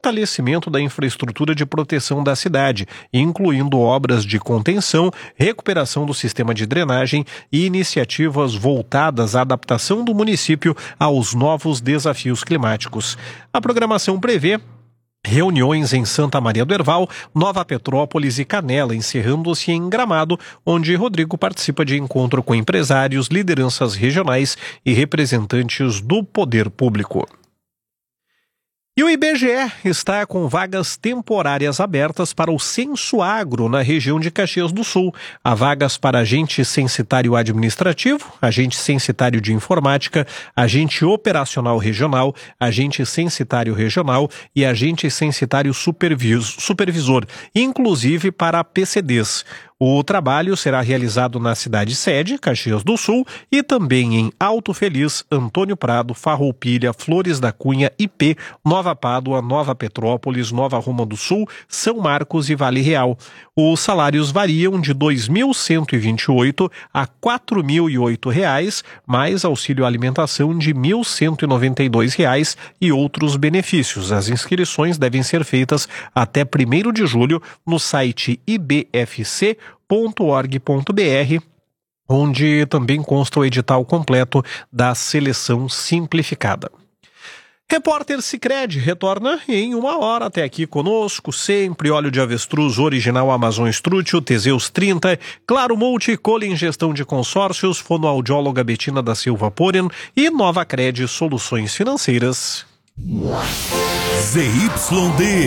fortalecimento da infraestrutura de proteção da cidade, incluindo obras de contenção, recuperação do sistema de drenagem e iniciativas voltadas à adaptação do município aos novos desafios climáticos. A programação prevê reuniões em Santa Maria do Herval, Nova Petrópolis e Canela, encerrando-se em Gramado, onde Rodrigo participa de encontro com empresários, lideranças regionais e representantes do poder público. E o IBGE está com vagas temporárias abertas para o Censo Agro na região de Caxias do Sul. Há vagas para agente censitário administrativo, agente censitário de informática, agente operacional regional, agente censitário regional e agente censitário supervisor, inclusive para PCDs. O trabalho será realizado na cidade-sede, Caxias do Sul, e também em Alto Feliz, Antônio Prado, Farroupilha, Flores da Cunha, IP, Nova Pádua, Nova Petrópolis, Nova Roma do Sul, São Marcos e Vale Real. Os salários variam de R$ 2.128 a R$ 4.008, mais auxílio alimentação de R$ 1.192 e outros benefícios. As inscrições devem ser feitas até 1º de julho no site ibfc.org.br, onde também consta o edital completo da seleção simplificada. Repórter Sicredi retorna em 1 hora. Até aqui conosco, sempre óleo de avestruz original Amazon Strutio, Teseus 30, Claro Multi, Colin Gestão de Consórcios, fonoaudióloga Betina da Silva Poren e Nova Cred Soluções Financeiras. ZYD